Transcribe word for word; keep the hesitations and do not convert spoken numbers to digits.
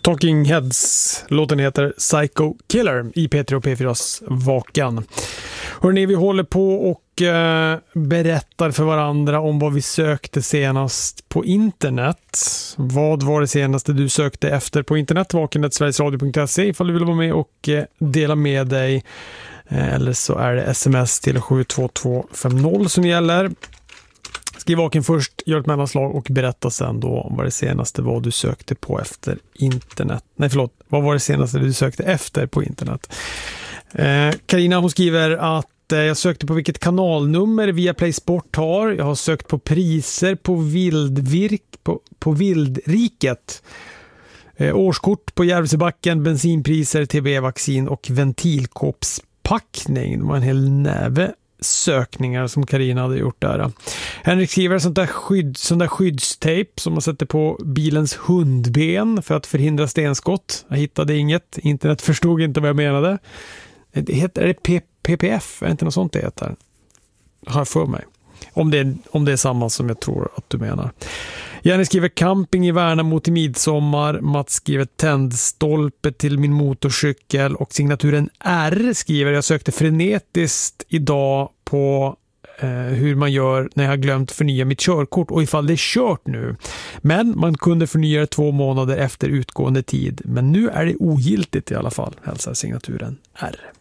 Talking Heads. Låten heter Psycho Killer i P tre och P fyras Vakan. Hörrni, vi håller på och eh, berättar för varandra om vad vi sökte senast på internet. Vad var det senaste du sökte efter på internet? vakan snabel-a sverigesradio punkt se ifall du vill vara med och eh, dela med dig. Eh, eller så är det sms till sju två två fem noll som gäller. Skriv vaken först, gör ett mellanslag och berätta sen då vad det senaste var du sökte på efter internet. Nej förlåt, vad var det senaste du sökte efter på internet? Karina eh, hon skriver att eh, jag sökte på vilket kanalnummer via Play Sport har. Jag har sökt på priser på vildvirk på, på vildriket. Eh, årskort på Järvsebacken, bensinpriser, T B-vaccin och ventilkåpspackning. Det var en hel näve sökningar som Karina hade gjort där. Henrik skriver sånt där, skydd, sånt där skyddstejp som man sätter på bilens hundben för att förhindra stenskott. Jag hittade inget. Internet förstod inte vad jag menade. Det heter, är det P- PPF? Är det inte något sånt det heter? Har jag för mig. Om det, är, om det är samma som jag tror att du menar. Jenny skriver camping i Värnamo till midsommar. Mats skriver tändstolpe till min motorcykel. Och signaturen R skriver jag sökte frenetiskt idag på eh, hur man gör när jag har glömt förnya mitt körkort och ifall det är kört nu. Men man kunde förnya det två månader efter utgående tid. Men nu är det ogiltigt i alla fall, hälsar signaturen R.